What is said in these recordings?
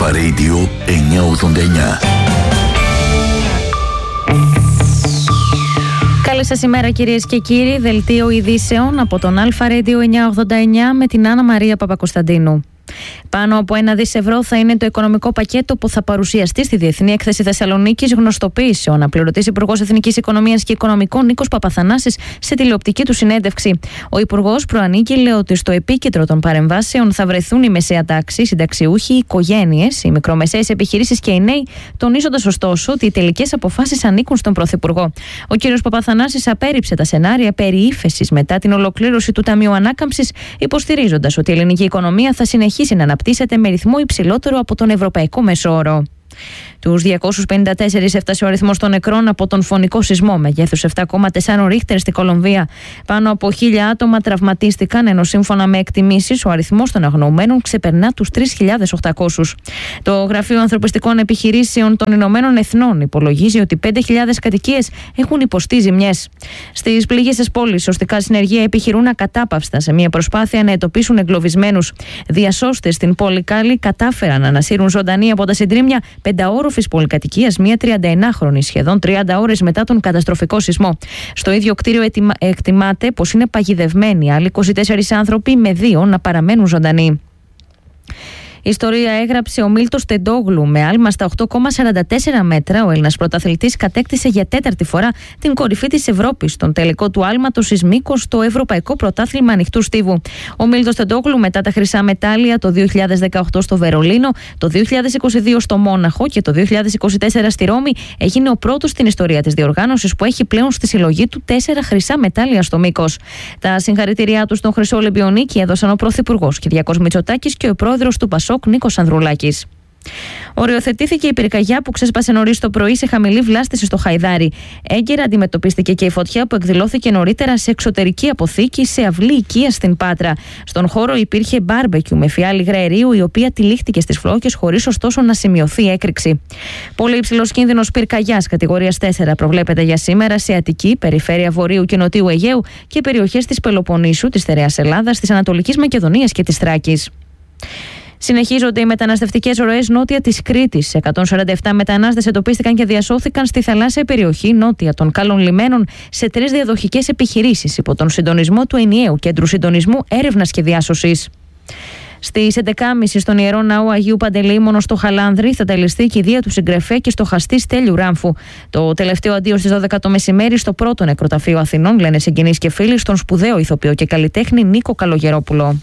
Αλφα Radio 989. Καλή σας ημέρα κυρίες και κύριοι, δελτίο ειδήσεων από τον Αλφα Radio 989 με την Άννα Μαρία Παπακοσταντίνου. Πάνω από 1 δις ευρώ θα είναι το οικονομικό πακέτο που θα παρουσιαστεί στη Διεθνή Έκθεση Θεσσαλονίκης, γνωστοποίησε ο αναπληρωτής Υπουργός Εθνικής Οικονομίας και Οικονομικών Νίκος Παπαθανάσης σε τηλεοπτική του συνέντευξη. Ο Υπουργός προανήγγειλε ότι στο επίκεντρο των παρεμβάσεων θα βρεθούν η μεσαία τάξη, οι συνταξιούχοι, οι οικογένειες, οι μικρομεσαίες επιχειρήσεις και οι νέοι, τονίζοντας ωστόσο ότι οι τελικές αποφάσεις ανήκουν στον Πρωθυπουργό. Ο κ. Παπαθανάσης απέρριψε τα σενάρια περί ύφεσης μετά την ολοκλήρωση του Ταμείου Ανάκαμψης, υποστηρίζοντας ότι η ελληνική οικονομία θα συνεχίσει να αναπτύσσεται με ρυθμό υψηλότερο από τον ευρωπαϊκό μέσο όρο. Τους 254 έφτασε ο αριθμός των νεκρών από τον φωνικό σεισμό μεγέθους 7,4 ρίχτερ στη Κολομβία. Πάνω από 1.000 άτομα τραυματίστηκαν, ενώ σύμφωνα με εκτιμήσεις ο αριθμός των αγνοωμένων ξεπερνά τους 3.800. Το Γραφείο Ανθρωπιστικών Επιχειρήσεων των Ηνωμένων Εθνών υπολογίζει ότι 5.000 κατοικίες έχουν υποστεί ζημιές. Στις πληγές της πόλης, σωστικά συνεργεία επιχειρούν ακατάπαυστα σε μια προσπάθεια να εντοπίσουν εγκλωβισμένους. Διασώστες στην πόλη Κάλλη κατάφεραν να ανασύρουν ζωντανή από τα συντρίμμια πενταόροφης πολυκατοικίας μία 39χρονη, σχεδόν 30 ώρες μετά τον καταστροφικό σεισμό. Στο ίδιο κτίριο εκτιμάται πως είναι παγιδευμένοι άλλοι 24 άνθρωποι, με 2 να παραμένουν ζωντανοί. Η ιστορία έγραψε ο Μίλτος Τεντόγλου. Με άλμα στα 8,44 μέτρα, ο Έλληνας πρωταθλητής κατέκτησε για 4η φορά την κορυφή της Ευρώπης στον τελικό του άλματος εις μήκος στο Ευρωπαϊκό Πρωτάθλημα Ανοιχτού Στίβου. Ο Μίλτος Τεντόγλου, μετά τα χρυσά μετάλλια το 2018 στο Βερολίνο, το 2022 στο Μόναχο και το 2024 στη Ρώμη, έγινε ο πρώτος στην ιστορία της διοργάνωσης που έχει πλέον στη συλλογή του 4 χρυσά μετάλλια στο μήκος. Τα συγχαρητήριά του στον Χρυσό Ολυμπιονίκη έδωσαν ο Πρωθυπουργός Κυριάκος Μητσοτάκης και ο πρόεδρος του Πασόκ Νίκος Ανδρουλάκης. Οριοθετήθηκε η πυρκαγιά που ξέσπασε νωρίς το πρωί σε χαμηλή βλάστηση στο Χαϊδάρι. Έγκαιρα αντιμετωπίστηκε και η φωτιά που εκδηλώθηκε νωρίτερα σε εξωτερική αποθήκη σε αυλή οικίας στην Πάτρα. Στον χώρο υπήρχε μπάρμπεκιου με φιάλη υγραερίου, η οποία τυλίχτηκε στις φλόγες χωρίς ωστόσο να σημειωθεί έκρηξη. Πολύ υψηλός κίνδυνος πυρκαγιάς κατηγορίας 4 προβλέπεται για σήμερα σε Αττική, περιφέρεια Βορείου και Νοτιού Αιγαίου και περιοχές της Πελοποννήσου, της Στερεάς Ελλάδας, της Ανατολικής Μακεδονίας και της Θράκης. Συνεχίζονται οι μεταναστευτικές ροές νότια της Κρήτης. 147 μετανάστες εντοπίστηκαν και διασώθηκαν στη θαλάσσια περιοχή νότια των Καλών Λιμένων σε 3 διαδοχικές επιχειρήσεις υπό τον συντονισμό του Ενιαίου Κέντρου Συντονισμού Έρευνας και Διάσωσης. Στις 11.30 στον Ιερό Ναό Αγίου Παντελεήμονο στο Χαλάνδρη θα τελεστεί η κηδεία του συγγραφέα και στοχαστή Στέλιου Ράμφου. Το τελευταίο αντίο στις 12 το μεσημέρι στο πρώτο νεκροταφείο Αθηνών, λένε συγγενείς και φίλοι, στον σπουδαίο ηθοποιό και καλλιτέχνη Νίκο Καλογερόπουλο.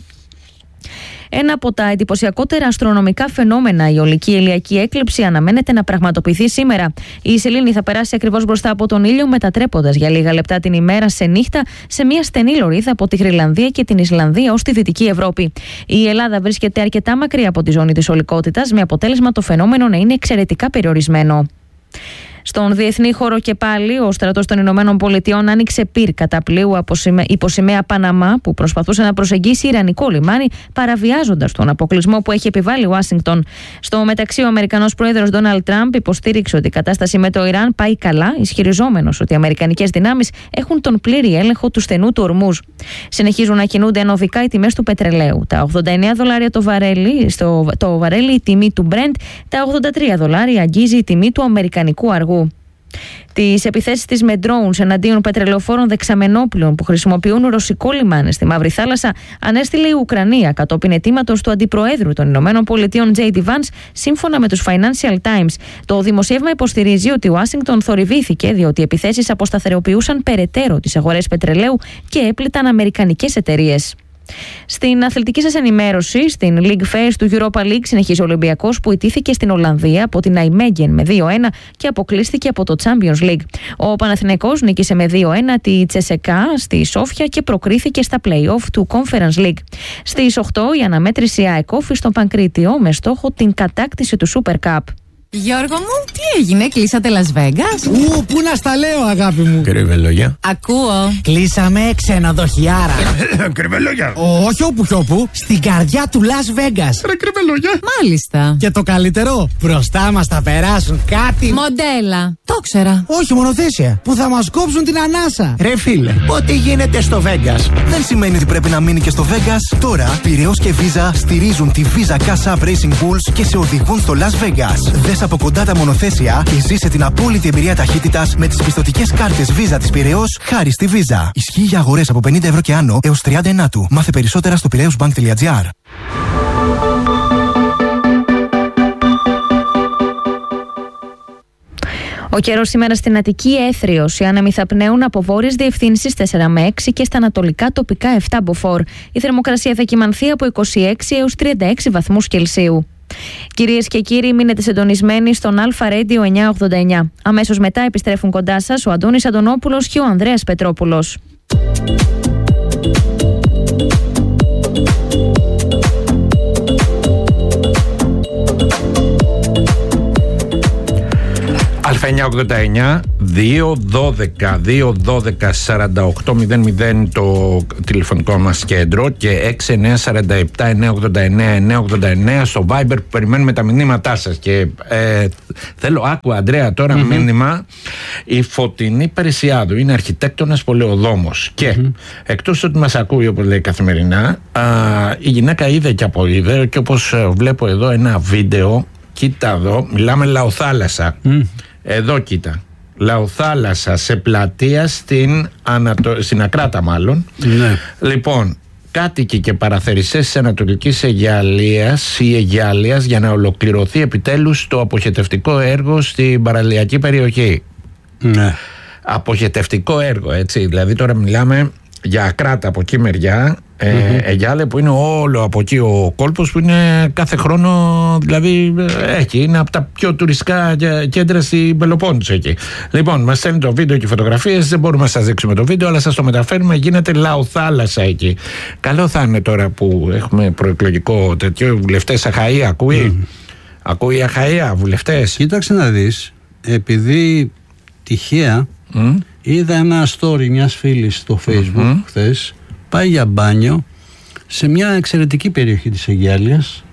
Ένα από τα εντυπωσιακότερα αστρονομικά φαινόμενα, η ολική ηλιακή έκλειψη, αναμένεται να πραγματοποιηθεί σήμερα. Η σελήνη θα περάσει ακριβώς μπροστά από τον ήλιο, μετατρέποντας για λίγα λεπτά την ημέρα σε νύχτα σε μια στενή λωρίδα από τη Γροιλανδία και την Ισλανδία ως τη Δυτική Ευρώπη. Η Ελλάδα βρίσκεται αρκετά μακριά από τη ζώνη της ολικότητας, με αποτέλεσμα το φαινόμενο να είναι εξαιρετικά περιορισμένο. Στον διεθνή χώρο και πάλι, ο στρατός των Ηνωμένων Πολιτειών άνοιξε πυρ κατά πλοίου υπό σημαία Παναμά που προσπαθούσε να προσεγγίσει ιρανικό λιμάνι, παραβιάζοντας τον αποκλεισμό που έχει επιβάλει η Ουάσιγκτον. Στο μεταξύ, ο Αμερικανός πρόεδρος Ντόναλντ Τραμπ υποστήριξε ότι η κατάσταση με το Ιράν πάει καλά, ισχυριζόμενος ότι οι αμερικανικές δυνάμεις έχουν τον πλήρη έλεγχο του στενού του Ορμούζ. Συνεχίζουν να κινούνται ανωδικά οι τιμές του πετρελαίου. Τα $89 το βαρέλι, η τιμή του Brent, τα $83 αγγίζει η τιμή του αμερικανικού αργού. Τις επιθέσεις της με drones εναντίον πετρελαιοφόρων δεξαμενόπλων που χρησιμοποιούν ρωσικό λιμάνι στη Μαύρη Θάλασσα ανέστειλε η Ουκρανία κατόπιν αιτήματος του Αντιπροέδρου των Ηνωμένων Πολιτειών J.D. Vance, σύμφωνα με τους Financial Times. Το δημοσίευμα υποστηρίζει ότι η Ουάσιγκτον θορυβήθηκε διότι οι επιθέσεις αποσταθεροποιούσαν περαιτέρω τις αγορές πετρελαίου και έπληταν αμερικανικές εταιρείες. Στην αθλητική σας ενημέρωση, στην League Phase του Europa League συνεχίζει ο Ολυμπιακός που ιτήθηκε στην Ολλανδία από την Nijmegen με 2-1 και αποκλείστηκε από το Champions League. Ο Παναθηναϊκός νίκησε με 2-1 τη Τσεσεκά στη Σόφια και προκρίθηκε στα play-off του Conference League. Στις 8 η αναμέτρηση ΑΕΚ Όφη στο Πανκρίτιο με στόχο την κατάκτηση του Super Cup. Γιώργο μου, τι έγινε, κλείσατε Las Vegas? Πού να στα λέω, αγάπη μου. Κρυβελόγια. Ακούω. Κλείσαμε ξενοδοχιάρα. Κρυβελόγια. Όχι όπου κι όπου, στην καρδιά του Las Vegas. Ρε κρυβελόγια. Μάλιστα. Και το καλύτερο, μπροστά μας θα περάσουν κάτι. Μοντέλα. Το ξέρα. Όχι, μονοθέσια. Που θα μας κόψουν την ανάσα. Ρε φίλε, ό,τι γίνεται στο Vegas δεν σημαίνει ότι πρέπει να μείνει και στο Vegas. Τώρα, Πειραιώς και Visa στηρίζουν τη Visa Cash App Racing Bulls και σε οδηγούν στο Las Vegas. Δες από κοντά τα μονοθέσια και ζήσε την απόλυτη εμπειρία ταχύτητας με τις πιστωτικές κάρτες Visa της Πειραιώς χάρη στη Visa. Ισχύει για αγορές από 50 ευρώ και άνω έως 30 του. Μάθε περισσότερα στο piraeusbank.gr. Ο καιρός σήμερα στην Αττική έθριος. Οι άνεμοι θα πνέουν από βόρειες διευθύνσεις 4 με 6 και στα ανατολικά τοπικά 7 μποφόρ. Η θερμοκρασία θα κυμανθεί από 26 έως 36 βαθμούς Κελσίου. Κυρίες και κύριοι, μείνετε συντονισμένοι στον Αλφα Radio 989. Αμέσως μετά επιστρέφουν κοντά σας ο Αντώνης Αντωνόπουλος και ο Ανδρέας Πετρόπουλος. Α989 212-212-4800 το τηλεφωνικό μας κέντρο και 6947-989-989 στο Viber που περιμένουμε τα μηνύματά σας. Και θέλω, άκου Ανδρέα τώρα μήνυμα. Η Φωτεινή Περισσιάδου είναι αρχιτέκτονας πολεοδόμος και εκτός ότι μας ακούει όπως λέει καθημερινά, η γυναίκα είδε και αποείδε και όπως βλέπω εδώ ένα βίντεο. Κοίτα εδώ, μιλάμε λαοθάλασσα. Εδώ κοίτα. Λαοθάλασσα σε πλατεία στην Ακράτα μάλλον. Ναι. Λοιπόν, κάτοικοι και παραθερισές της Ανατολικής Αιγιαλίας ή Αιγιάλειας για να ολοκληρωθεί επιτέλους το αποχετευτικό έργο στην παραλιακή περιοχή. Ναι. Αποχετευτικό έργο, έτσι. Δηλαδή τώρα μιλάμε για Ακράτα από εκεί μεριά, Αιγιάλεια που είναι όλο από εκεί ο κόλπος που είναι κάθε χρόνο, δηλαδή είναι από τα πιο τουριστικά κέντρα στην Πελοπόννησο εκεί. Λοιπόν, μας στέλνει το βίντεο και φωτογραφίες, δεν μπορούμε να σας δείξουμε το βίντεο, αλλά σας το μεταφέρουμε, γίνεται λαοθάλασσα εκεί. Καλό θα είναι τώρα που έχουμε προεκλογικό τέτοιο, βουλευτές Αχαΐα, ακούει? Ακούει η Αχαΐα, βουλευτές? Κοίταξε να δεις, επειδή τυχαία είδα ένα story μιας φίλης στο Facebook χθες, πάει για μπάνιο σε μια εξαιρετική περιοχή της Αιγιάλειας.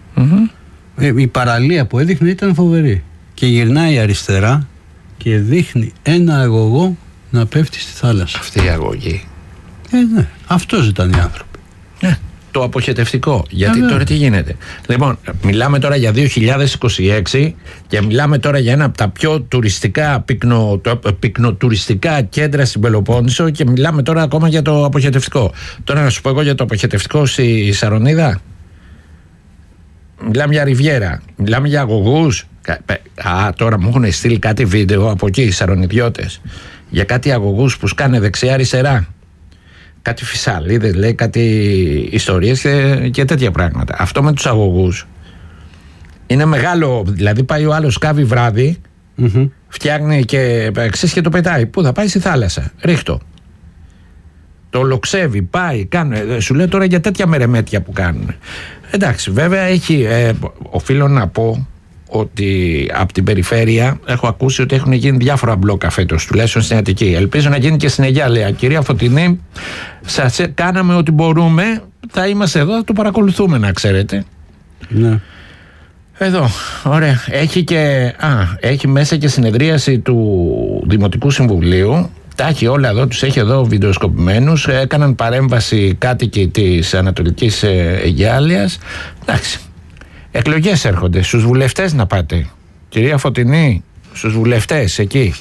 Η παραλία που έδειχνε ήταν φοβερή και γυρνάει αριστερά και δείχνει ένα αγωγό να πέφτει στη θάλασσα. Αυτή η αγωγή. Ναι, αυτός ήταν οι άνθρωποι. Το αποχετευτικό. Γιατί τώρα τι γίνεται? Λοιπόν, μιλάμε τώρα για 2026 και μιλάμε τώρα για ένα από τα πιο τουριστικά πυκνοτουριστικά κέντρα στην Πελοπόννησο και μιλάμε τώρα ακόμα για το αποχετευτικό. Τώρα να σου πω εγώ για το αποχετευτικό στη Σαρονίδα. Μιλάμε για Ριβιέρα, μιλάμε για αγωγούς. Τώρα μου έχουν στείλει κάτι βίντεο από εκεί οι Σαρονιδιώτες για κάτι αγωγούς που σκάνε δεξιά-αριστερά. Κάτι φυσαλίδες, λέει, κάτι ιστορίες και τέτοια πράγματα. Αυτό με τους αγωγούς είναι μεγάλο. Δηλαδή πάει ο άλλος σκάβει βράδυ, φτιάχνει και ξέρεις και το πετάει. Πού θα πάει? Στη θάλασσα. Ρίχτω. Το λοξεύει, πάει, κάνει. Σου λέω τώρα για τέτοια μερεμέτια που κάνουν. Εντάξει, βέβαια έχει. Οφείλω να πω ότι από την περιφέρεια έχω ακούσει ότι έχουν γίνει διάφορα μπλόκα φέτος, τουλάχιστον στην Αττική. Ελπίζω να γίνει και στην Αιγιάλεια. Κυρία Φωτεινή, σας κάναμε ό,τι μπορούμε. Θα είμαστε εδώ, θα το παρακολουθούμε, να ξέρετε. Ναι. Εδώ, ωραία. Έχει μέσα και συνεδρίαση του Δημοτικού Συμβουλίου. Τα έχει όλα εδώ, τους έχει εδώ βιντεοσκοπημένους. Έκαναν παρέμβαση κάτοικοι της Ανατολικής Αιγιάλειας. Εντάξει. Εκλογές έρχονται, στους βουλευτές να πάτε. Κυρία Φωτεινή, στους βουλευτές, εκεί.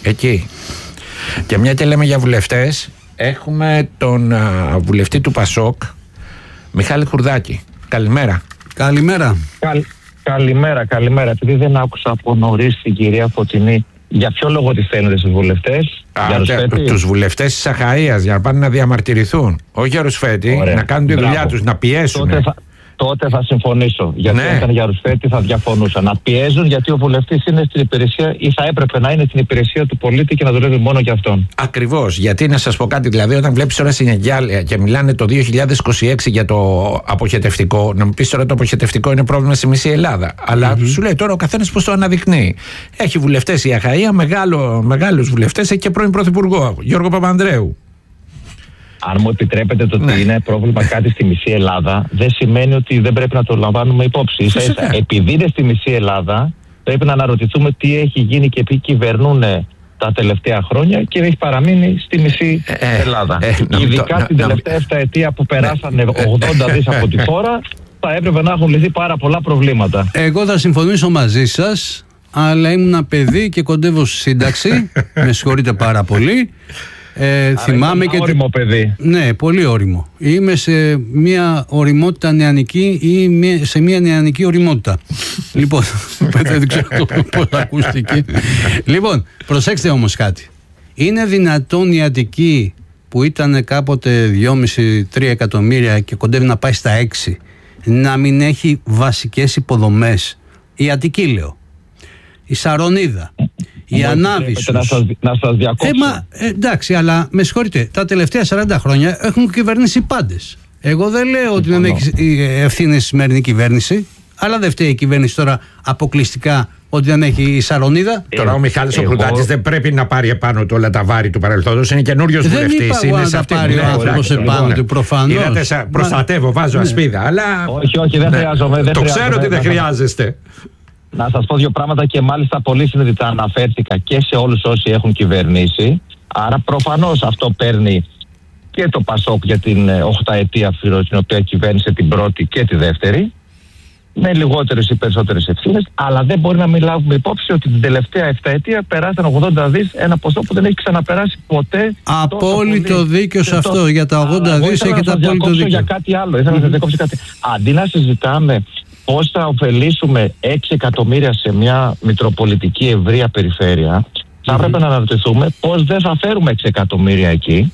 Και μια και λέμε για βουλευτές, έχουμε τον βουλευτή του Πασόκ, Μιχάλη Χουρδάκη. Καλημέρα. Καλημέρα. Καλημέρα. Επειδή δεν άκουσα από νωρίς την κυρία Φωτεινή, για ποιο λόγο τη στέλνετε στους βουλευτές? Τους βουλευτές της Αχαΐας, για να πάνε να διαμαρτυρηθούν. Όχι για Ρουσφέτη, να κάνουν τη δουλειά τους, να πιέσουν. τότε θα συμφωνήσω. Γιατί Ναι. αν ήταν για Ρουσφέτη θα διαφωνούσα. Να πιέζουν γιατί ο βουλευτής είναι στην υπηρεσία ή θα έπρεπε να είναι στην υπηρεσία του πολίτη και να δουλεύει μόνο για αυτόν. Ακριβώς. Γιατί να σας πω κάτι, δηλαδή, όταν βλέπεις τώρα συνεγγάλια και μιλάνε το 2026 για το αποχετευτικό, να μου πεις τώρα το αποχετευτικό είναι πρόβλημα στη μισή Ελλάδα. Αλλά σου λέει τώρα ο καθένας πώς το αναδεικνύει. Έχει βουλευτές η Αχαΐα, μεγάλους βουλευτές, έχει και πρώην πρωθυπουργό, Γιώργο Παπανδρέου. Αν μου επιτρέπετε το ότι είναι πρόβλημα κάτι στη μισή Ελλάδα, δεν σημαίνει ότι δεν πρέπει να το λαμβάνουμε υπόψη. Ίσα-ίσα, επειδή είναι στη μισή Ελλάδα, πρέπει να αναρωτηθούμε τι έχει γίνει και ποιοι κυβερνούν τα τελευταία χρόνια και έχει παραμείνει στη μισή Ελλάδα. Ειδικά την τελευταία 7 ετία που περάσανε 80 δις από τη χώρα, θα έπρεπε να έχουν λυθεί πάρα πολλά προβλήματα. Εγώ θα συμφωνήσω μαζί σας, αλλά ήμουν ένα παιδί και κοντεύω στη σύνταξη. Με συγχωρείτε πάρα πολύ. Θυμάμαι και. Όριμο παιδί. Ναι, πολύ όριμο. Είμαι σε μια οριμότητα νεανική ή σε μια νεανική οριμότητα. Λοιπόν, δεν ξέρω πώς ακούστηκε. Λοιπόν, προσέξτε όμως κάτι. Είναι δυνατόν η Αττική που ήταν κάποτε 2,5-3 εκατομμύρια και κοντεύει να πάει στα 6 να μην έχει βασικές υποδομές? Η Αττική λέω. Η Σαρονίδα. Η Ανάβησος. Να σας διακόψω. Εντάξει, αλλά με συγχωρείτε, τα τελευταία 40 χρόνια έχουν κυβερνήσει πάντες. Εγώ δεν λέω ότι δεν έχει ευθύνη η σημερινή κυβέρνηση, αλλά δεν φταίει η κυβέρνηση τώρα αποκλειστικά ότι δεν έχει η Σαρονίδα. Τώρα ο Μιχάλης ο Κρουντάτης δεν πρέπει να πάρει επάνω του όλα τα βάρη του παρελθόντος. Είναι καινούριος βουλευτής. Δεν είπα εγώ να τα πάρει ο άνθρωπος επάνω του, προφανώς. Προστατεύω, βάζω ασπίδα, αλλά. Όχι, δεν χρειάζομαι. Το ξέρω ότι δεν χρειάζεστε. Να σας πω δύο πράγματα και μάλιστα πολύ συνειδητά αναφέρθηκα και σε όλους όσοι έχουν κυβερνήσει. Άρα προφανώς αυτό παίρνει και το ΠΑΣΟΚ για την 8ετία την οποία κυβέρνησε την πρώτη και τη δεύτερη, με λιγότερες ή περισσότερες ευθύνες, αλλά δεν μπορεί να μην λάβουμε υπόψη ότι την τελευταία 7ετία περάσαν 80 δις, ένα ποσό που δεν έχει ξαναπεράσει ποτέ. Απόλυτο δίκιο σε αυτό. Για τα 80 δις έχετε απόλυτο δίκιο. Για κάτι άλλο. Ήθελα να σας διακόψω κάτι. Αντί να συζητάμε πώς θα ωφελήσουμε 6 εκατομμύρια σε μια μητροπολιτική ευρεία περιφέρεια, θα έπρεπε να αναρωτηθούμε πώς δεν θα φέρουμε 6 εκατομμύρια εκεί.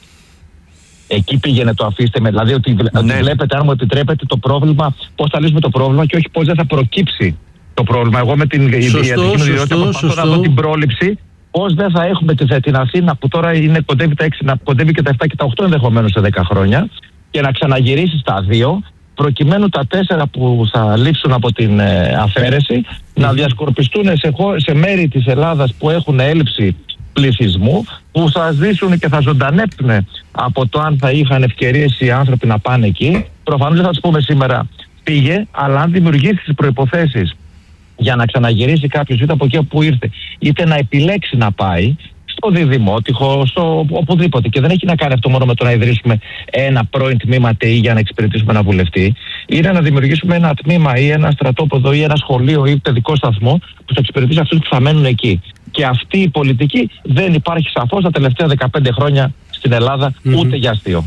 Εκεί πήγαινε το αφήστε με. Δηλαδή ότι βλέπετε, αν μου επιτρέπετε, το πρόβλημα, πώς θα λύσουμε το πρόβλημα και όχι πώς δεν θα προκύψει το πρόβλημα. Εγώ με την ιδιότητα προσπαθώ να δω την πρόληψη. Πώς δεν θα έχουμε την Αθήνα που τώρα κοντεύει τα 6, να κοντεύει και τα 7 και τα 8 ενδεχομένως σε 10 χρόνια και να ξαναγυρίσει στα 2, προκειμένου τα 4 που θα λείψουν από την αφαίρεση να διασκορπιστούν σε μέρη της Ελλάδας που έχουν έλλειψη πληθυσμού, που θα ζήσουν και θα ζωντανέψουν από το αν θα είχαν ευκαιρίες οι άνθρωποι να πάνε εκεί. Προφανώς δεν θα τους πούμε σήμερα πήγε, αλλά αν δημιουργήσει τις προϋποθέσεις για να ξαναγυρίσει κάποιος είτε από εκεί που ήρθε, είτε να επιλέξει να πάει στο Διδημότυχο, στο οπουδήποτε. Και δεν έχει να κάνει αυτό μόνο με το να ιδρύσουμε ένα πρώην τμήμα ΤΕΗ για να εξυπηρετήσουμε ένα βουλευτή. Είναι να δημιουργήσουμε ένα τμήμα ή ένα στρατόπεδο ή ένα σχολείο ή παιδικό σταθμό που θα εξυπηρετήσει αυτούς που θα μένουν εκεί. Και αυτή η πολιτική δεν υπάρχει σαφώς τα τελευταία 15 χρόνια στην Ελλάδα, ούτε για αστείο.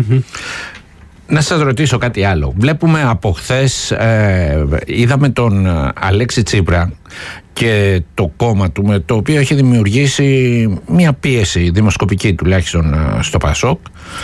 Να σας ρωτήσω κάτι άλλο. Βλέπουμε από χθες, είδαμε τον Αλέξη Τσίπρα και το κόμμα του, με το οποίο έχει δημιουργήσει μια πίεση δημοσκοπική τουλάχιστον στο ΠΑΣΟΚ,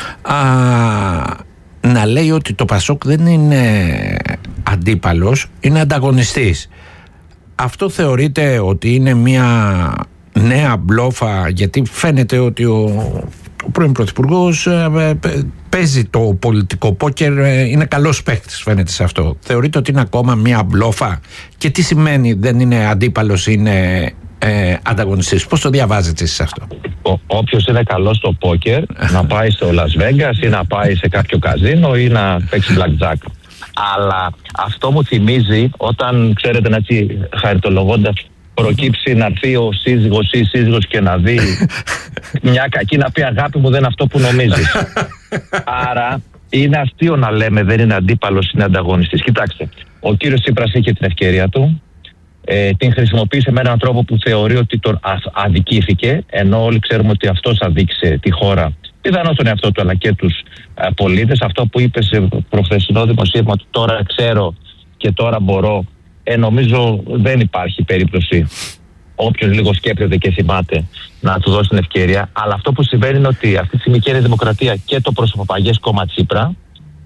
να λέει ότι το ΠΑΣΟΚ δεν είναι αντίπαλος, είναι ανταγωνιστής. Αυτό θεωρείτε ότι είναι μια νέα μπλόφα? Γιατί φαίνεται ότι ο πρώην πρωθυπουργός παίζει το πολιτικό πόκερ, είναι καλός παίκτης, φαίνεται σε αυτό. Θεωρείτε ότι είναι ακόμα μια μπλόφα? Και τι σημαίνει δεν είναι αντίπαλος, είναι ανταγωνιστής? Πώς το διαβάζετε εσείς αυτό? Όποιος είναι καλός στο πόκερ να πάει στο Las Vegas ή να πάει σε κάποιο καζίνο ή να παίξει blackjack. Αλλά αυτό μου θυμίζει όταν, ξέρετε, να έτσι χαριτολογώντας, προκύψει να έρθει ο σύζυγος ή η σύζυγος και να δει μια κακή, να πει αγάπη μου δεν είναι αυτό που νομίζεις. Άρα είναι αστείο να λέμε δεν είναι αντίπαλος, είναι ανταγωνιστής. Κοιτάξτε, ο κύριος Τσίπρας είχε την ευκαιρία του, την χρησιμοποίησε με έναν τρόπο που θεωρεί ότι τον αδικήθηκε, ενώ όλοι ξέρουμε ότι αυτός αδίκησε τη χώρα, πιθανώς τον εαυτό του αλλά και τους πολίτες. Αυτό που είπε σε προχθεσινό δημοσίευμα του τώρα ξέρω και τώρα μπορώ, νομίζω δεν υπάρχει περίπτωση, όποιος λίγο σκέπτεται και θυμάται, να του δώσει την ευκαιρία. Αλλά αυτό που συμβαίνει είναι ότι αυτή τη στιγμή και η Δημοκρατία και το προσωποπαγές κόμμα Τσίπρα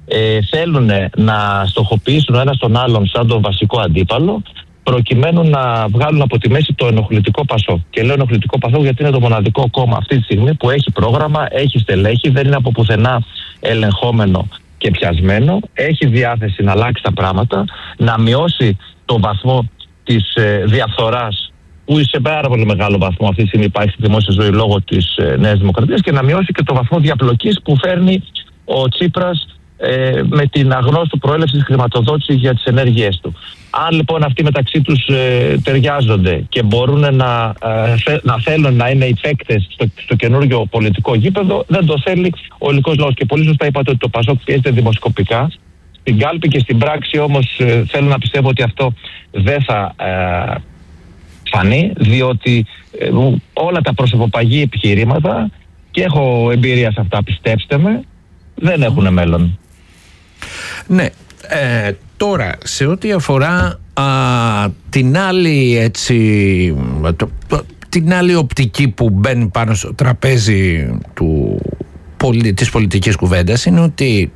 θέλουν να στοχοποιήσουν ο ένας τον άλλον σαν τον βασικό αντίπαλο, προκειμένου να βγάλουν από τη μέση το ενοχλητικό ΠΑΣΟΚ. Και λέω ενοχλητικό ΠΑΣΟΚ γιατί είναι το μοναδικό κόμμα αυτή τη στιγμή που έχει πρόγραμμα, έχει στελέχη, δεν είναι από πουθενά ελεγχόμενο και πιασμένο, έχει διάθεση να αλλάξει τα πράγματα, να μειώσει το βαθμό της διαφθοράς που σε πάρα πολύ μεγάλο βαθμό αυτή τη στιγμή υπάρχει στη δημόσια ζωή λόγω της Νέας Δημοκρατίας, και να μειώσει και το βαθμό διαπλοκής που φέρνει ο Τσίπρας με την αγνώστου προέλευση της χρηματοδότησης για τις ενέργειές του. Αν λοιπόν αυτοί μεταξύ τους ταιριάζονται και μπορούν να θέλουν να είναι οι παίκτες στο καινούργιο πολιτικό γήπεδο, δεν το θέλει ο ελληνικός λαός. Και πολύ σωστά είπατε ότι το ΠΑΣΟΚ πιέζεται δημοσκοπικά. Στην κάλπη και στην πράξη όμως θέλω να πιστεύω ότι αυτό δεν θα φανεί, διότι όλα τα προσωποπαγή επιχειρήματα, και έχω εμπειρία σε αυτά, πιστέψτε με, δεν έχουν μέλλον. Ναι, τώρα σε ό,τι αφορά την άλλη την άλλη οπτική που μπαίνει πάνω στο τραπέζι της πολιτικής κουβέντας, είναι ότι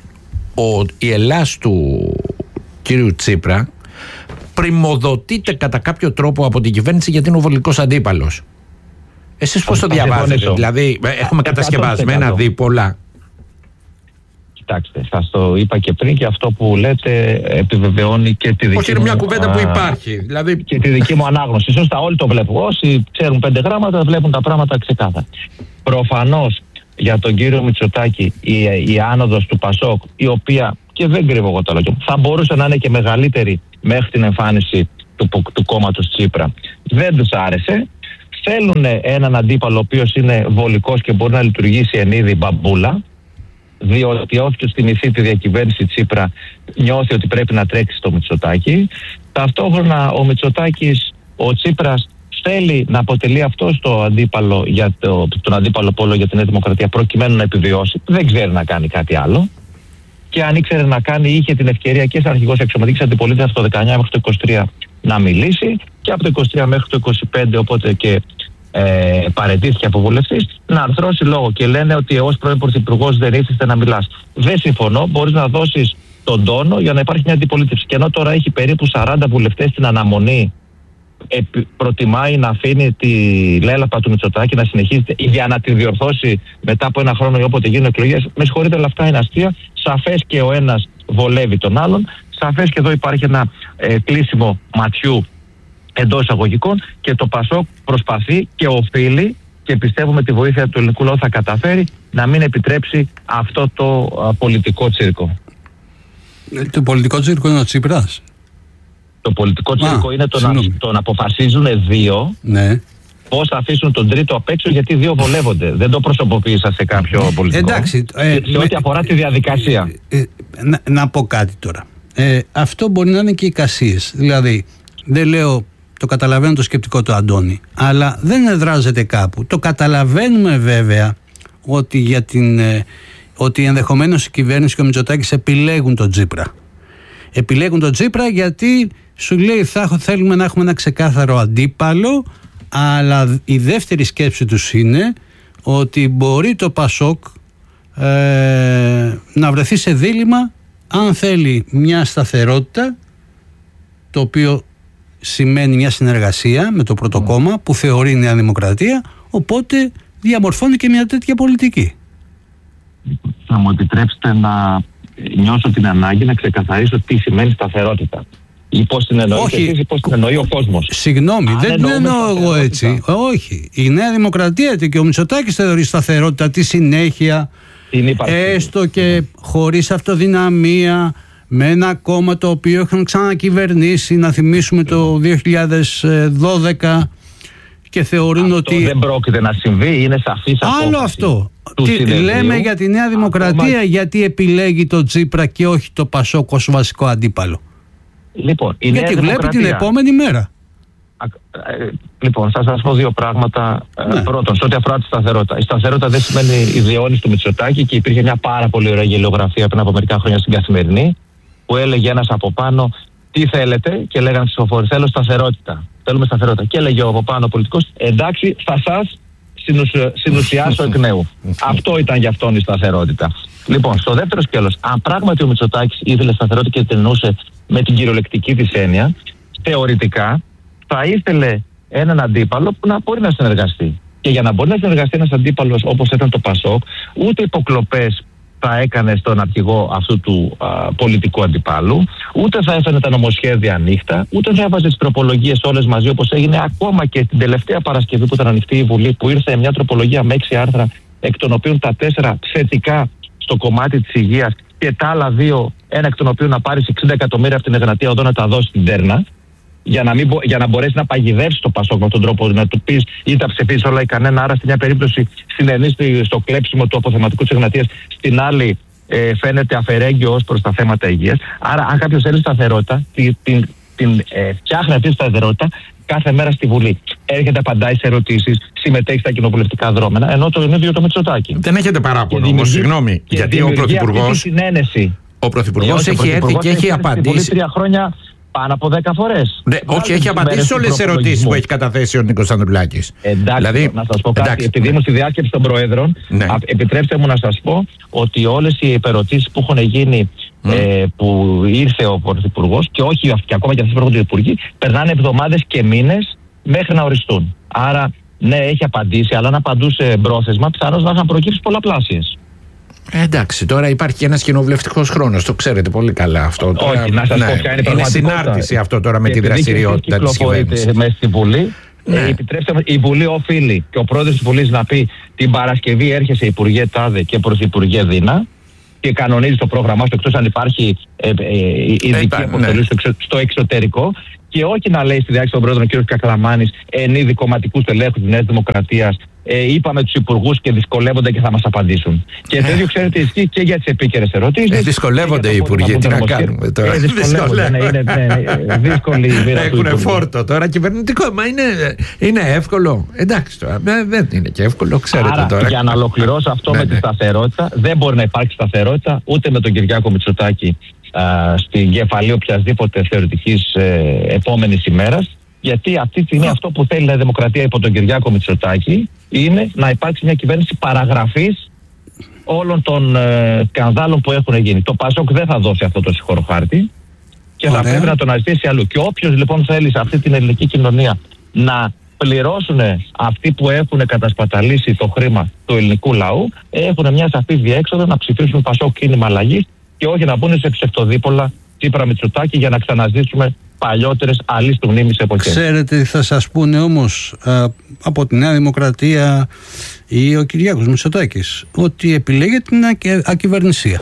η Ελλάς του κύριου Τσίπρα πριμοδοτείται κατά κάποιο τρόπο από την κυβέρνηση γιατί είναι ο βολικός αντίπαλος. Εσείς πώς το διαβάζετε? Δηλαδή έχουμε κατασκευασμένα δίπολα. Κοιτάξτε, σας το είπα και πριν, και αυτό που λέτε επιβεβαιώνει και τη δική μου... Όχι, είναι μια κουβέντα που υπάρχει. Δηλαδή... Και τη δική μου ανάγνωση. Σωστά, όλοι το βλέπουν. Όσοι ξέρουν 5 γράμματα βλέπουν τα πράγματα ξεκάθαρα. Προφανώς για τον κύριο Μητσοτάκη η άνοδος του ΠΑΣΟΚ, η οποία, και δεν κρύβω εγώ το λόγο, θα μπορούσε να είναι και μεγαλύτερη μέχρι την εμφάνιση του κόμματος Τσίπρα, δεν τους άρεσε. Θέλουν έναν αντίπαλο ο οποίος είναι βολικός και μπορεί να λειτουργήσει εν είδη μπαμπούλα, διότι όποιος θυμηθεί τη διακυβέρνηση Τσίπρα νιώθει ότι πρέπει να τρέξει στο Μητσοτάκη. Ταυτόχρονα ο Μητσοτάκης, ο Τσίπρας, θέλει να αποτελεί αυτό τον αντίπαλο πόλο για την Νέα Δημοκρατία προκειμένου να επιβιώσει. Δεν ξέρει να κάνει κάτι άλλο. Και αν ήξερε να κάνει, είχε την ευκαιρία και σαν αρχηγός εξωματικής αντιπολίτευσης από το 19 μέχρι το 23 να μιλήσει, και από το 23 μέχρι το 25, οπότε και παραιτήθηκε από βουλευτής, να αρθρώσει λόγο. Και λένε ότι ως πρώην πρωθυπουργός δεν ήθιστε να μιλάς. Δεν συμφωνώ, μπορείς να δώσεις τον τόνο για να υπάρχει μια αντιπολίτευση. Και ενώ τώρα έχει περίπου 40 βουλευτές στην αναμονή, προτιμάει να αφήνει τη λέλαπα του Μητσοτάκη να συνεχίζεται για να τη διορθώσει μετά από 1 χρόνο ή όποτε γίνουν εκλογές. Με συγχωρείτε, αλλά αυτά είναι αστεία. Σαφές και ο ένας βολεύει τον άλλον. Σαφές και εδώ υπάρχει ένα κλείσιμο ματιού εντός εισαγωγικών, και το ΠΑΣΟΚ προσπαθεί και οφείλει, και πιστεύω με τη βοήθεια του ελληνικού λαού θα καταφέρει, να μην επιτρέψει αυτό το πολιτικό τσίρκο. Το πολιτικό τσίρκο είναι ο Τσίπρας. Το πολιτικό τσίρκο είναι το να αποφασίζουν 2, ναι, πώς θα αφήσουν τον τρίτο απ' έξω, γιατί 2 βολεύονται. Δεν το προσωποποίησα σε κάποιο πολιτικό. Εντάξει, σε ό,τι αφορά τη διαδικασία. Να πω κάτι τώρα. Αυτό μπορεί να είναι και εικασίες. Δηλαδή, δεν λέω, το καταλαβαίνω το σκεπτικό του Αντώνη, αλλά δεν εδράζεται κάπου. Το καταλαβαίνουμε βέβαια ότι, ότι ενδεχομένως η κυβέρνηση και ο Μητσοτάκης επιλέγουν τον Τσίπρα. Επιλέγουν τον Τσίπρα γιατί σου λέει θέλουμε να έχουμε ένα ξεκάθαρο αντίπαλο, αλλά η δεύτερη σκέψη τους είναι ότι μπορεί το ΠΑΣΟΚ να βρεθεί σε δίλημμα αν θέλει μια σταθερότητα, το οποίο σημαίνει μια συνεργασία με το πρώτο κόμμα που θεωρεί η Νέα Δημοκρατία, οπότε διαμορφώνει και μια τέτοια πολιτική. Θα μου επιτρέψετε να νιώσω την ανάγκη να ξεκαθαρίσω τι σημαίνει σταθερότητα. Ή πώς την εννοείτε εσείς, ή πώς την εννοεί ο κόσμος. Συγγνώμη, δεν την εννοώ εγώ έτσι. Όχι. Η Νέα Δημοκρατία και ο Μητσοτάκης θεωρεί σταθερότητα τη συνέχεια, έστω και χωρίς αυτοδυναμία, με ένα κόμμα το οποίο έχουν ξανακυβερνήσει, να θυμίσουμε το 2012, και θεωρούν αυτό ότι δεν πρόκειται να συμβεί, είναι σαφής απόφαση. Άλλο αυτό. Λέμε για τη Νέα Δημοκρατία, γιατί επιλέγει το Τσίπρα και όχι το ΠΑΣΟΚ ως βασικό αντίπαλο. Λοιπόν, γιατί βλέπει την επόμενη μέρα. Λοιπόν, θα σας πω 2 πράγματα. Πρώτον, σε ό,τι αφορά τη σταθερότητα. Η σταθερότητα δεν σημαίνει ιδιώνης του Μητσοτάκη, και υπήρχε μια πάρα πολύ ωραία γελιογραφία πριν από μερικά χρόνια στην Καθημερινή, που έλεγε ένας από πάνω τι θέλετε, και λέγανε ψηφοφόροι, θέλω σταθερότητα. Θέλουμε σταθερότητα. Και έλεγε ο από πάνω πολιτικός, εντάξει, θα σας συνουσιάσω εκ νέου. Αυτό ήταν για αυτόν η σταθερότητα. Λοιπόν, στο δεύτερο σκέλος, αν πράγματι ο Μητσοτάκης ήθελε σταθερότητα και την εννοούσε με την κυριολεκτική της έννοια, θεωρητικά θα ήθελε έναν αντίπαλο που να μπορεί να συνεργαστεί. Και για να μπορεί να συνεργαστεί ένας αντίπαλος όπως ήταν το ΠΑΣΟΚ, ούτε υποκλοπές θα έκανε στον αρχηγό αυτού του πολιτικού αντιπάλου, ούτε θα έφερε τα νομοσχέδια ανοιχτά, ούτε θα έβαζε τις τροπολογίες όλες μαζί όπως έγινε ακόμα και την τελευταία Παρασκευή που ήταν ανοιχτή η Βουλή, που ήρθε μια τροπολογία με 6 άρθρα, εκ των οποίων τα 4 θετικά στο κομμάτι της υγείας και τα άλλα 2, ένα εκ των οποίων να πάρεις 60 εκατομμύρια από την Εγνατία Οδό να τα δώσει στην Τέρνα, για να μπορέσει να παγιδεύσει το ΠΑΣΟΚ με τον τρόπο να του πεις ή τα ψηφίσεις όλα ή κανένα. Άρα, στην μια περίπτωση συνενείς στο κλέψιμο του αποθεματικού της Εγνατίας, στην άλλη φαίνεται αφαιρέγγιο ως προς τα θέματα υγείας. Άρα, αν κάποιος θέλει σταθερότητα, φτιάχνει αυτή τη σταθερότητα κάθε μέρα στη Βουλή. Έρχεται, απαντάει σε ερωτήσεις, συμμετέχει στα κοινοβουλευτικά δρόμενα, ενώ το ίδιο το Μητσοτάκη. Δεν έχετε παράπονο όμως, συγγνώμη, γιατί ο Πρωθυπουργός. Ο Πρωθυπουργός έχει έρθει και έχει απαντήσει. 3 χρόνια. Πάνω από 10 φορές. Ναι, όχι, έχει απαντήσει σε όλες τις ερωτήσεις που έχει καταθέσει ο Νίκος Ανδρουλάκης. Εντάξει, δηλαδή, να σας πω κάτι. Επειδή ήμουν στη διάσκεψη των Προέδρων, επιτρέψτε μου να σας πω ότι όλες οι ερωτήσεις που έχουν γίνει, που ήρθε ο Πρωθυπουργός και όχι και ακόμα και αυτοί οι υπουργοί, περνάνε εβδομάδες και μήνες μέχρι να οριστούν. Άρα, ναι, έχει απαντήσει, αλλά αν απαντούσε μπρόθεσμα, πιθανώς να είχαν προκύψει πολλαπλάσιες. Εντάξει, τώρα υπάρχει και ένας κοινοβουλευτικός χρόνος, το ξέρετε πολύ καλά αυτό. Τώρα, όχι, να σας πω ποια είναι η πραγματικότητα. Είναι συνάρτηση αυτό τώρα με τη δραστηριότητα της κυβέρνησης. Μέσα στη Βουλή, επιτρέψτε, η Βουλή οφείλει και ο πρόεδρος της Βουλής να πει την Παρασκευή έρχεσαι Υπουργέ Τάδε και Πρωθυπουργέ Δίνα και κανονίζει το πρόγραμμά σου, εκτός αν υπάρχει ειδική αποστολή στο εξωτερικό. Και όχι να λέει στη διάσκεψη των Πρόεδρων κ. Κακλαμάνης εν είδη κομματικού τελέχου της Νέας Δημοκρατίας, είπαμε τους υπουργούς και δυσκολεύονται και θα μας απαντήσουν. Και το ίδιο, ξέρετε, ισχύει και για τις επίκαιρες ερωτήσεις. Δυσκολεύονται οι υπουργοί, τι να κάνουμε τώρα. Δυσκολεύονται, είναι δύσκολη η μοίρα του. Έχουν φόρτο τώρα κυβερνητικό, μα είναι εύκολο. Εντάξει τώρα, δεν είναι και εύκολο, ξέρετε. Άρα, τώρα. Για να ολοκληρώσω αυτό με τη σταθερότητα, δεν μπορεί να υπάρξει σταθερότητα ούτε με τον Κυριάκο Μητσοτάκη στην κεφαλή οποιασδήποτε θεωρητικής επόμενης ημέρας, γιατί αυτή τη στιγμή αυτό που θέλει η Δημοκρατία υπό τον Κυριάκο Μητσοτάκη είναι να υπάρξει μια κυβέρνηση παραγραφής όλων των σκανδάλων που έχουν γίνει. Το ΠΑΣΟΚ δεν θα δώσει αυτό το συγχωροχάρτη και θα πρέπει να τον αναζητήσει αλλού. Και όποιος λοιπόν θέλει σε αυτή την ελληνική κοινωνία να πληρώσουν αυτοί που έχουν κατασπαταλήσει το χρήμα του ελληνικού λαού, έχουν μια σαφή διέξοδο να ψηφίσουν ΠΑΣΟΚ κίνημα αλλαγής και όχι να μπουν σε ψευτοδίπολα Τσίπρα Μητσοτάκη για να ξαναζήσουμε παλιότερες αλής του μνήμης εποχές. Ξέρετε τι θα σας πούνε όμως από τη Νέα Δημοκρατία ή ο Κυριάκος Μητσοτάκης? Ότι επιλέγει την ακυβερνησία.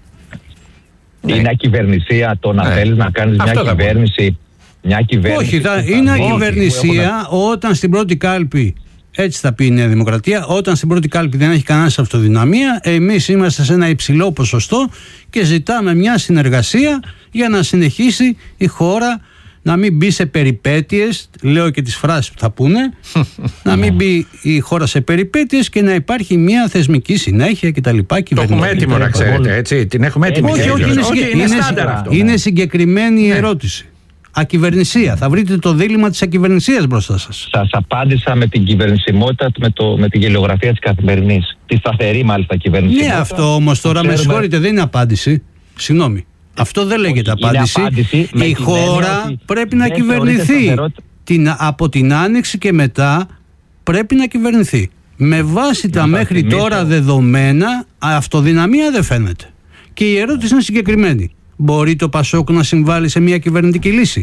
Είναι ακυβερνησία το να θέλεις να κάνεις μια κυβέρνηση. Όχι, είναι ακυβερνησία όταν στην πρώτη κάλπη, έτσι θα πει η Νέα Δημοκρατία, όταν στην πρώτη κάλπη δεν έχει κανένα αυτοδυναμία, εμείς είμαστε σε ένα υψηλό ποσοστό και ζητάμε μια συνεργασία για να συνεχίσει η χώρα να μην μπει σε περιπέτειες, λέω και τις φράσεις που θα πούνε, να μην μπει η χώρα σε περιπέτειες και να υπάρχει μια θεσμική συνέχεια κτλ. Το έχουμε έτοιμο να ξέρετε, έτσι, την έχουμε έτοιμη. Όχι, είναι συγκεκριμένη η ερώτηση. Ακυβερνησία. Θα βρείτε το δίλημμα της ακυβερνησίας μπροστά σας. Σας απάντησα με την κυβερνησιμότητα, με την γελιογραφία της καθημερινής. Τη σταθερή μάλιστα κυβερνησιμότητα. Ναι, αυτό όμως τώρα με συγχωρείτε, δεν είναι απάντηση. Συγγνώμη. Αυτό δεν λέγεται απάντηση. Η χώρα πρέπει να κυβερνηθεί. Από την Άνοιξη και μετά πρέπει να κυβερνηθεί. Με βάση τα μέχρι τώρα δεδομένα, αυτοδυναμία δεν φαίνεται. Και η ερώτηση είναι συγκεκριμένη. Μπορεί το ΠΑΣΟΚ να συμβάλλει σε μια κυβερνητική λύση?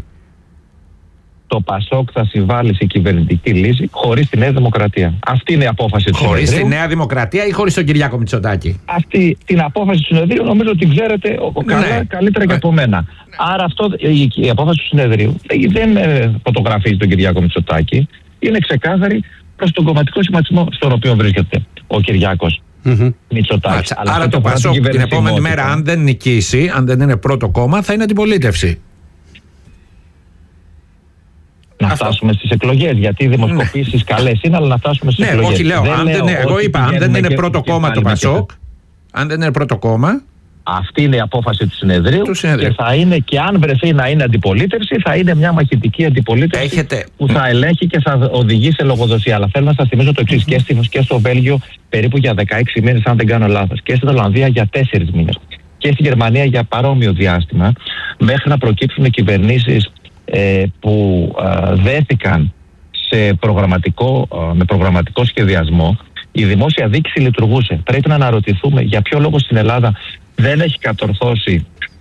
Το ΠΑΣΟΚ θα συμβάλλει σε κυβερνητική λύση χωρίς τη Νέα Δημοκρατία. Αυτή είναι η απόφαση του Συνεδρίου. Χωρίς τη Νέα Δημοκρατία ή χωρίς τον Κυριάκο Μητσοτάκη? Αυτή την απόφαση του Συνεδρίου νομίζω ότι ξέρετε καλύτερα και από μένα. Άρα η απόφαση του Συνεδρίου δεν φωτογραφίζει τον Κυριάκο Μητσοτάκη. Είναι ξεκάθαρη προς τον κομματικό σχηματισμό στον οποίο βρίσκεται ο Κυριάκος Μητσοτάκης. Άρα το ΠΑΣΟΚ την επόμενη μέρα, αν δεν νικήσει, αν δεν είναι πρώτο κόμμα, θα είναι αντιπολίτευση. Να φτάσουμε στις εκλογές, γιατί οι δημοσκοπήσεις καλές είναι, αλλά να φτάσουμε στις εκλογές. Όχι, λέω, εγώ είπα, αν δεν είναι πρώτο κόμμα το ΠΑΣΟΚ, αν δεν είναι πρώτο κόμμα, Αυτή είναι η απόφαση του συνεδρίου και θα είναι, και αν βρεθεί να είναι αντιπολίτευση, θα είναι μια μαχητική αντιπολίτευση που θα ελέγχει και θα οδηγεί σε λογοδοσία. Αλλά θέλω να σας θυμίσω το εξής: και στο Βέλγιο περίπου για 16 μήνες, αν δεν κάνω λάθος, και στην Ολλανδία για 4 μήνες, και στη Γερμανία για παρόμοιο διάστημα, μέχρι να προκύψουν κυβερνήσεις που δέθηκαν με προγραμματικό σχεδιασμό. Η δημόσια διοίκηση λειτουργούσε. Πρέπει να αναρωτηθούμε για ποιο λόγο στην Ελλάδα δεν έχει κατορθώσει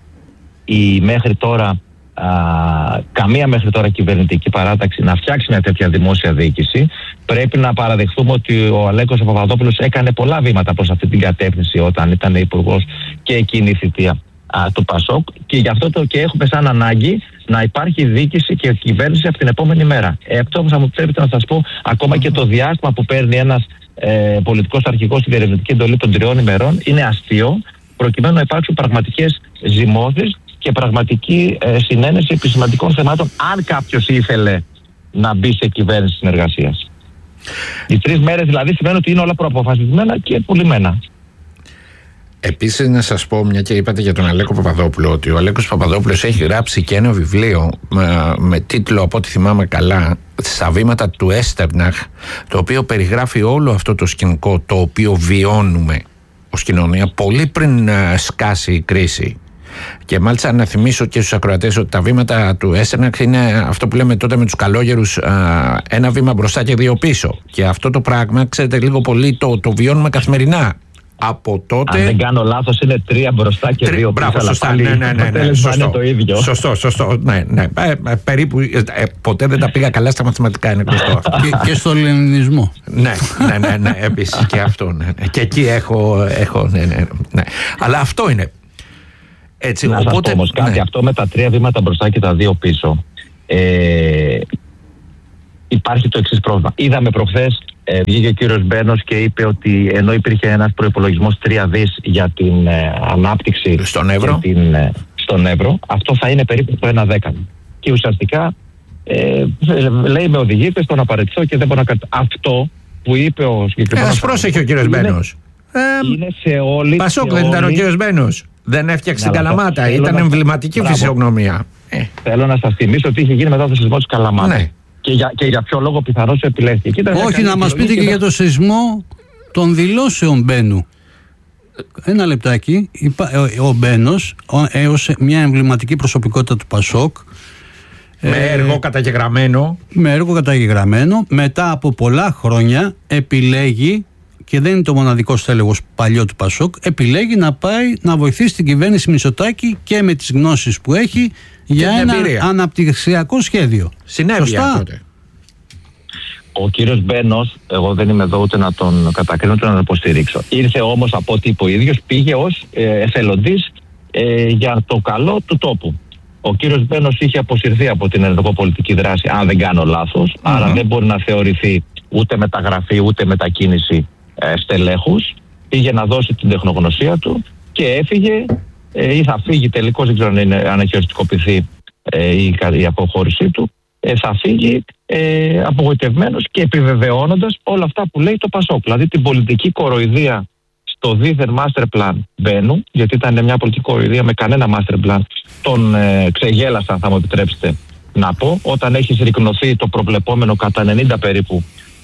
καμία μέχρι τώρα κυβερνητική παράταξη να φτιάξει μια τέτοια δημόσια διοίκηση. Πρέπει να παραδεχθούμε ότι ο Αλέκος Παπαδόπουλος έκανε πολλά βήματα προς αυτή την κατεύθυνση όταν ήταν υπουργός και εκείνη η θητεία του ΠΑΣΟΚ, και γι' αυτό και έχουμε σαν ανάγκη να υπάρχει διοίκηση και κυβέρνηση από την επόμενη μέρα. Αυτό θα μου επιτρέπετε να σας πω, ακόμα και το διάστημα που παίρνει ένας πολιτικός αρχηγός στη διερευνητική εντολή των 3 ημερών είναι αστείο, προκειμένου να υπάρξουν πραγματικές ζυμώσεις και πραγματική συνένεση επί σημαντικών θεμάτων, αν κάποιος ήθελε να μπει σε κυβέρνηση συνεργασίας. Οι 3 μέρες δηλαδή σημαίνουν ότι είναι όλα προαποφασισμένα και πουλημένα. Επίσης, να σας πω, μια και είπατε για τον Αλέκο Παπαδόπουλο, ότι ο Αλέκος Παπαδόπουλος έχει γράψει και ένα βιβλίο με τίτλο, από ό,τι θυμάμαι καλά, «Στα βήματα του Έστερναχ», το οποίο περιγράφει όλο αυτό το σκηνικό το οποίο βιώνουμε ως κοινωνία πολύ πριν σκάσει η κρίση. Και μάλιστα να θυμίσω και στους ακροατές ότι τα βήματα του Έστερναχ είναι αυτό που λέμε τότε με τους καλόγερους, ένα βήμα μπροστά και 2 πίσω. Και αυτό το πράγμα, ξέρετε, λίγο πολύ το βιώνουμε καθημερινά. Από τότε... Αν δεν κάνω λάθος, είναι 3 μπροστά και 2 πίσω. Μπράβο, σωστά. Ναι, σωστό. Το ίδιο. Σωστό. Ναι. Περίπου ποτέ δεν τα πήγα καλά στα μαθηματικά, είναι γνωστό. Και στο λενινισμό. Ναι, επίσης και αυτό. Ναι. Και εκεί έχω ναι. Αλλά αυτό είναι. Έτσι, να σας πω όμως κάτι, αυτό με τα 3 βήματα μπροστά και τα 2 πίσω, υπάρχει το εξής πρόβλημα. Είδαμε προχθές, βγήκε ο κύριος Μπένος και είπε ότι ενώ υπήρχε ένας προϋπολογισμός 3 δις για την ανάπτυξη στον Εύρο, αυτό θα είναι περίπου το 1/10. Και ουσιαστικά λέει με οδηγείται στο να παραιτηθώ και δεν μπορώ να κάνω. Αυτό που είπε ο συγκεκριμένος... πρόσεχε ο κύριος Μπένος. Είναι σε όλη... Πασόκ δεν ήταν ο κύριος Μπένος. Δεν έφτιαξε την Καλαμάτα. Ήταν εμβληματική φυσιογνωμία. Θέλω να σας θυμίσω ότι είχε γίνει μετά το σεισμό της Καλαμάτα. Ναι. Και για ποιο λόγο πιθανώς επιλέχθηκε. Όχι, να μας πείτε και για το σεισμό των δηλώσεων Μπένου. Ένα λεπτάκι. Ο Μπένος, έως μια εμβληματική προσωπικότητα του ΠΑΣΟΚ, με έργο καταγεγραμμένο, μετά από πολλά χρόνια επιλέγει, και δεν είναι το μοναδικό στέλεχος παλιό του ΠΑΣΟΚ, επιλέγει να πάει να βοηθήσει την κυβέρνηση Μητσοτάκη και με τις γνώσεις που έχει για ένα αναπτυξιακό σχέδιο. Συνέβη τότε. Ο κύριος Μπένος, εγώ δεν είμαι εδώ ούτε να τον κατακρίνω ούτε να τον υποστηρίξω. Ήρθε όμως, από ό,τι είπε ο ίδιος, πήγε ως εθελοντής για το καλό του τόπου. Ο κύριος Μπένος είχε αποσυρθεί από την ενεργοπολιτική δράση, αν δεν κάνω λάθος, άρα δεν μπορεί να θεωρηθεί ούτε μεταγραφή ούτε μετακίνηση στελέχους. Πήγε να δώσει την τεχνογνωσία του και έφυγε, ή θα φύγει τελικώς, δεν ξέρω αν έχει οριστικοποιηθεί η αποχώρησή του, θα φύγει απογοητευμένος και επιβεβαιώνοντας όλα αυτά που λέει το ΠΑΣΟΚ. Δηλαδή την πολιτική κοροϊδία στο δίθεν master plan Μπένου, γιατί ήταν μια πολιτική κοροϊδία με κανένα master plan, τον ξεγέλασαν, θα μου επιτρέψετε να πω, όταν έχει συρρικνωθεί το προβλεπόμενο κατά 90 περίπου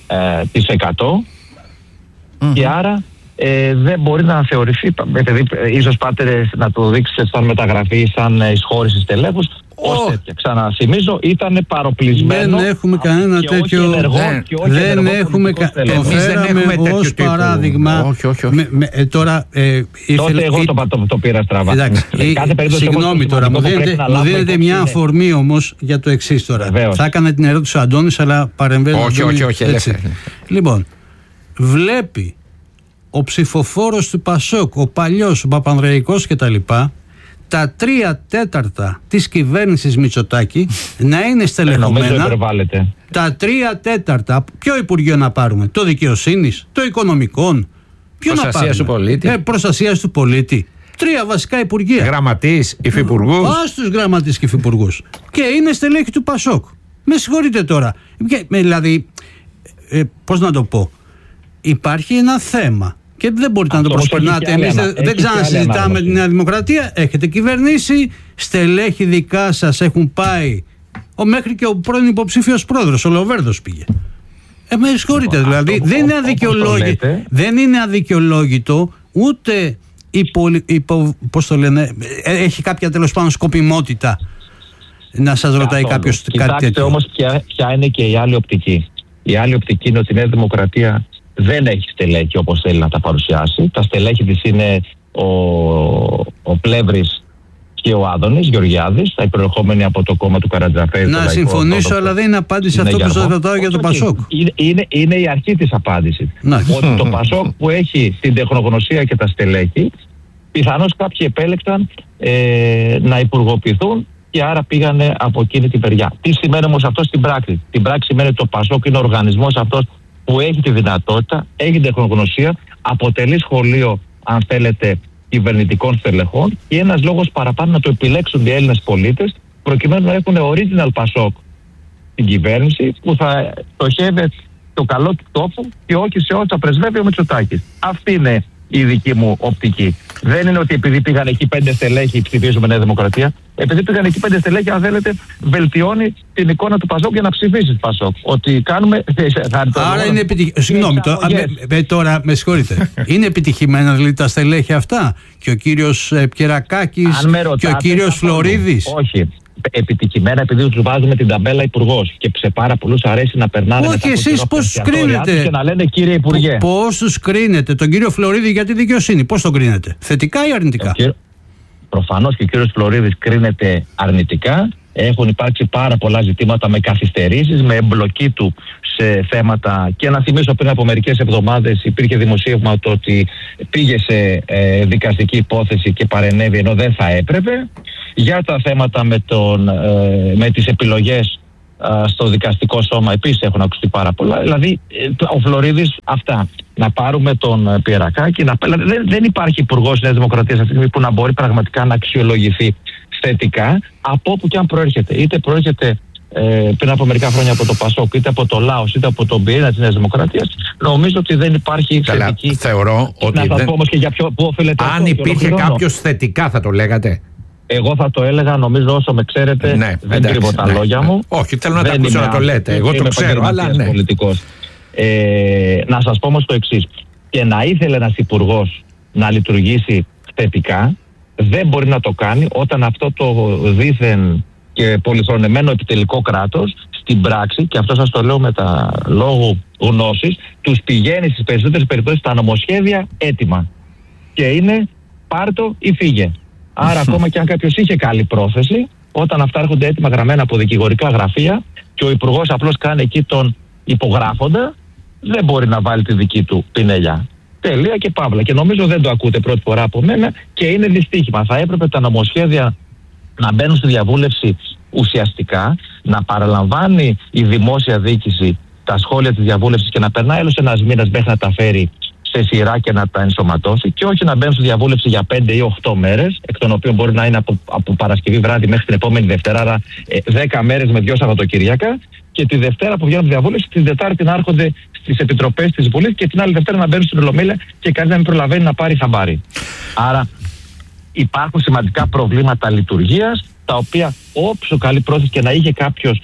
και άρα δεν μπορεί να θεωρηθεί, επειδή ίσως πάτε να το δείξετε σαν μεταγραφή, σαν εισχώρηση στελέχους, ως τέτοια. Ξαναθυμίζω, ήταν παροπλισμένο. Δεν έχουμε κανένα τέτοιο. Δεν έχουμε ως παράδειγμα. Τώρα. Τότε εγώ το πήρα στραβά. Συγγνώμη τώρα, μου δίνετε μια αφορμή όμως για το εξής τώρα. Θα έκανε την ερώτηση ο Αντώνης, αλλά παρεμβαίνω. Όχι. Λοιπόν, βλέπει ο ψηφοφόρος του ΠΑΣΟΚ, ο παλιός, ο Παπανδρεϊκός κτλ., τα 3/4 της κυβέρνησης Μητσοτάκη να είναι στελεχωμένα. Τα 3/4, ποιο Υπουργείο να πάρουμε? Το Δικαιοσύνης, το Οικονομικών, ποιο να πάρουμε? Προστασίας του πολίτη. 3 βασικά υπουργεία. Γραμματείς, υφυπουργούς. Τους γραμματείς και υφυπουργούς. Και είναι στελέχη του ΠΑΣΟΚ. Με συγχωρείτε τώρα. Δηλαδή, πώς να το πω. Υπάρχει ένα θέμα. Και δεν μπορείτε να το όμως προσπερνάτε. έχει Εμείς και άλλη δεν ξανασυζητάμε ανάγνωση. τη Νέα Δημοκρατία. Έχετε κυβερνήσει, στελέχη δικά σας έχουν πάει. Μέχρι και ο πρώην υποψήφιος πρόεδρος, ο Λοβέρδος πήγε. Με συγχωρείτε, δηλαδή δεν είναι αδικαιολόγητο ούτε πώς το λένε, έχει κάποια τέλος πάντων σκοπιμότητα να σας ρωτάει κάποιος κάτι τέτοιο. Κοιτάξτε όμως ποια είναι και η άλλη οπτική. Η άλλη οπτική είναι ότι η Νέα Δημοκρατία δεν έχει στελέχη όπως θέλει να τα παρουσιάσει. Τα στελέχη της είναι ο Πλεύρης και ο Άδωνης Γεωργιάδης, τα προερχόμενοι από το κόμμα του Καρατζαφέρη. Να συμφωνήσω, αλλά δεν είναι απάντηση αυτό που σας ρωτάω για το Πασόκ. Είναι η αρχή της απάντησης. Ότι το Πασόκ που έχει την τεχνογνωσία και τα στελέχη, πιθανώς κάποιοι επέλεξαν να υπουργοποιηθούν και άρα πήγανε από εκείνη την περιά. Τι σημαίνει όμως αυτό στην πράξη? Στην πράξη σημαίνει ότι το Πασόκ είναι ο οργανισμός αυτός που έχει τη δυνατότητα, έχει την τεχνογνωσία, αποτελεί σχολείο, αν θέλετε, κυβερνητικών στελεχών και ένας λόγος παραπάνω να το επιλέξουν οι Έλληνες πολίτες προκειμένου να έχουν original Πασόκ στην κυβέρνηση που θα στοχεύει το καλό του τόπου και όχι σε όσα πρεσβεύει ο Μητσοτάκης. Αυτή είναι η δική μου οπτική. Δεν είναι ότι επειδή πήγαν εκεί 5 στελέχη ψηφίζουμε Νέα Δημοκρατία. Επειδή πήγαν εκεί 5 στελέχη, αν θέλετε, βελτιώνει την εικόνα του Πασόκ για να ψηφίσει Πασόκ. Ότι κάνουμε. Άρα είναι επιτυχημένο. Συγγνώμη, τώρα με συγχωρείτε. Είναι επιτυχημένα δηλαδή τα στελέχη αυτά? Και ο κύριος Πιερακάκης και ο κύριος Φλωρίδης? Όχι. Επιτυχημένα επειδή τους βάζουμε την ταμπέλα υπουργός και σε πάρα πολλούς αρέσει να περνάνε. Όχι, εσείς πώς τους κρίνετε? Και να λένε κύριε Υπουργέ. Πώς τους κρίνετε? Τον κύριο Φλωρίδη για τη δικαιοσύνη, πώς τον κρίνετε? Θετικά ή αρνητικά? Προφανώς και ο κύριος Φλωρίδης κρίνεται αρνητικά. Έχουν υπάρξει πάρα πολλά ζητήματα με καθυστερήσεις, με εμπλοκή του σε θέματα. Και να θυμίσω, πριν από μερικές εβδομάδες υπήρχε δημοσίευμα το ότι πήγε σε δικαστική υπόθεση και παρενέβη ενώ δεν θα έπρεπε. Για τα θέματα με τις επιλογές στο δικαστικό σώμα επίσης έχουν ακουστεί πάρα πολλά. Δηλαδή ο Φλωρίδης αυτά. Να πάρουμε τον Πιερακάκη. Δεν υπάρχει υπουργός Νέας Δημοκρατίας αυτή τη στιγμή που να μπορεί πραγματικά να αξιολογηθεί θετικά από όπου και αν προέρχεται. Είτε προέρχεται πριν από μερικά χρόνια από το Πασόκ, είτε από το Λάος, είτε από τον πυρήνα της Νέας Δημοκρατίας. Νομίζω ότι δεν υπάρχει θετική. Θεωρώ ότι. Να σας πω όμως και για ποιο οφείλεται. Αν υπήρχε κάποιος θετικά, θα το λέγατε? Εγώ θα το έλεγα, νομίζω όσο με ξέρετε, δεν κρύβω τα λόγια μου. Όχι, θέλω να τα ακούσω να το λέτε. Εγώ το ξέρω, αλλά ναι. Πολιτικός. Να σας πω όμως το εξής. Και να ήθελε ένας υπουργός να λειτουργήσει θετικά, δεν μπορεί να το κάνει όταν αυτό το δήθεν και πολυχρονεμένο επιτελικό κράτος στην πράξη, και αυτό σας το λέω με τα λόγου γνώσης, τους πηγαίνει στις περισσότερες περιπτώσεις τα νομοσχέδια έτοιμα. Και είναι πάρτο ή φύγε. Άρα ακόμα και αν κάποιος είχε καλή πρόθεση, όταν αυτά έρχονται έτοιμα γραμμένα από δικηγορικά γραφεία και ο υπουργός απλώς κάνει εκεί τον υπογράφοντα, δεν μπορεί να βάλει τη δική του πινελιά. Τελεία και παύλα. Και νομίζω δεν το ακούτε πρώτη φορά από μένα και είναι δυστύχημα. Θα έπρεπε τα νομοσχέδια να μπαίνουν στη διαβούλευση ουσιαστικά, να παραλαμβάνει η δημόσια διοίκηση τα σχόλια της διαβούλευσης και να περνάει άλλος ένας μήνας μέχρι να τα φέρει σε σειρά και να τα ενσωματώσει, και όχι να μπαίνουν στη διαβούλευση για 5 ή 8 μέρες, εκ των οποίων μπορεί να είναι από Παρασκευή βράδυ μέχρι την επόμενη Δευτέρα, άρα 10 μέρες με 2 Σαββατοκυριακά, και τη Δευτέρα που βγαίνουν τη διαβούλευση, την Τετάρτη να έρχονται στις επιτροπές της Βουλής και την άλλη Δευτέρα να μπαίνουν στην Ολομέλεια και κανείς να μην προλαβαίνει να πάρει χαμπάρι. Άρα υπάρχουν σημαντικά προβλήματα λειτουργίας, τα οποία όποιο καλή πρόθεση και να είχε κάποιος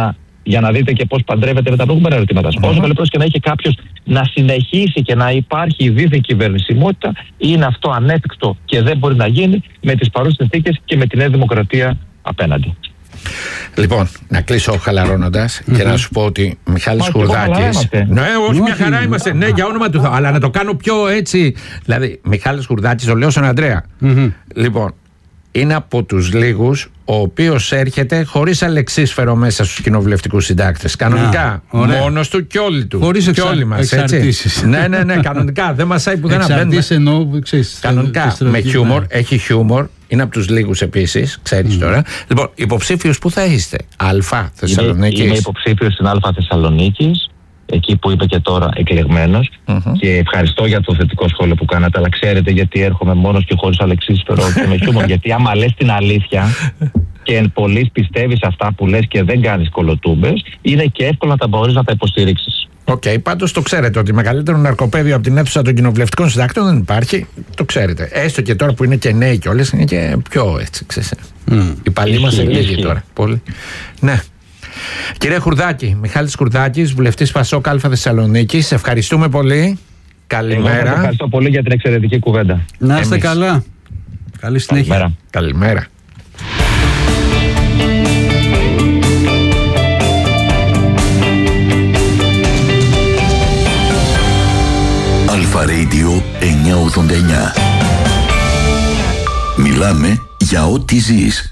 για να δείτε και πώς παντρεύεται με τα προηγούμενα ερωτήματα. Όσο καλή πρόθεση και να είχε κάποιος να συνεχίσει και να υπάρχει η δίθεν κυβερνησιμότητα, είναι αυτό ανέφικτο και δεν μπορεί να γίνει με τις παρούσες συνθήκες και με τη Νέα Δημοκρατία απέναντι. Λοιπόν, να κλείσω χαλαρώνοντας και να σου πω ότι Μιχάλης Χουρδάκης. Ναι, όχι, μια χαρά είμαστε. Ναι, για όνομα του Θεού. Αλλά να το κάνω πιο έτσι. Δηλαδή, Μιχάλης Χουρδάκης, το λέω στον Ανδρέα. Λοιπόν, είναι από τους λίγους ο οποίος έρχεται χωρίς αλεξίσφαιρο μέσα στους κοινοβουλευτικούς συντάκτες. Κανονικά. Μόνος του και όλοι του. Χωρίς εξαρτήσεις. Ναι, κανονικά. Δεν μασάει που δεν απέναντι. Κανονικά. Με χιούμορ. Έχει χιούμορ. Είναι από τους λίγους επίσης, ξέρεις τώρα. Λοιπόν, υποψήφιος που θα είστε? Α Θεσσαλονίκης. Είμαι υποψήφιος στην Α Θεσσαλονίκης, εκεί που είμαι και τώρα εκλεγμένος. Και ευχαριστώ για το θετικό σχόλιο που κάνατε. Αλλά ξέρετε γιατί έρχομαι μόνος και χωρίς αλεξίσφαιρο και με χιούμορ? Γιατί άμα λες την αλήθεια και εν πολλής πιστεύεις αυτά που λες και δεν κάνεις κολοτούμπες, είναι και εύκολο να τα μπορείς να τα υποστηρίξεις. Οκ, πάντως το ξέρετε ότι μεγαλύτερο ναρκοπαίδιο από την αίθουσα των κοινοβουλευτικών συντάκτων δεν υπάρχει. Το ξέρετε. Έστω και τώρα που είναι και νέοι κιόλας, είναι και πιο έτσι, ξέρεις. Οι παλιοί μας είναι λίγοι τώρα. Πολύ. Ναι. Κύριε Χουρδάκη, Μιχάλης Χουρδάκης, βουλευτής Πασόκ Α Θεσσαλονίκης, ευχαριστούμε πολύ. Καλημέρα. Εγώ σας ευχαριστώ πολύ για την εξαιρετική κουβέντα. Να είστε καλά. Καλή συνέχεια. Καλημέρα. Αλφα Radio 989. Μιλάμε για ό,τι ζεις.